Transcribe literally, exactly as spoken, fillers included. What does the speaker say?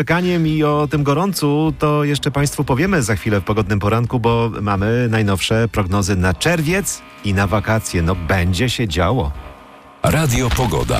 Czekaniem i o tym gorącu to jeszcze Państwu powiemy za chwilę w Pogodnym Poranku, bo mamy najnowsze prognozy na czerwiec i na wakacje. No będzie się działo. Radio Pogoda.